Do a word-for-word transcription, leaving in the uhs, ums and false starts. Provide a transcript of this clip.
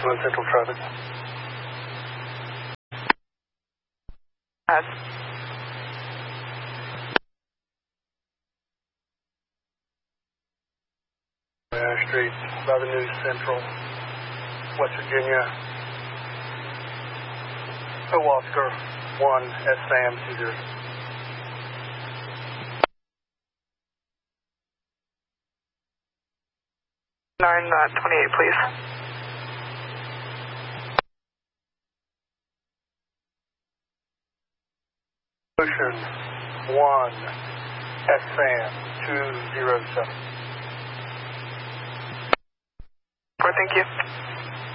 one Central traffic. Add. Air Street, by the New Central, West Virginia. Oh, Oscar, one, S Sam, two zero. nine twenty-eight, please. Ocean, one, S Sam, two zero seven. Thank you.